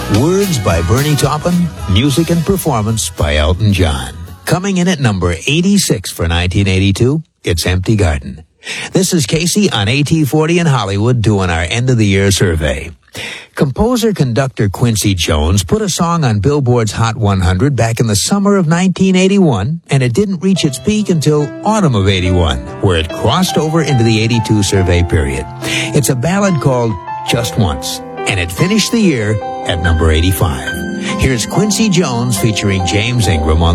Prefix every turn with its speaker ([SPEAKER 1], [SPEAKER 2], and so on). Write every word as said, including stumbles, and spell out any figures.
[SPEAKER 1] Words by Bernie Taupin, music and performance by Elton John. Coming in at number eighty-six for nineteen eighty-two, it's Empty Garden. This is Casey on A T forty in Hollywood doing our end-of-the-year survey. Composer-conductor Quincy Jones put a song on Billboard's Hot one hundred back in the summer of nineteen eighty-one, and it didn't reach its peak until autumn of eighty-one, where it crossed over into the eighty-two survey period. It's a ballad called Just Once, and it finished the year at number eighty-five. Here's Quincy Jones featuring James Ingram on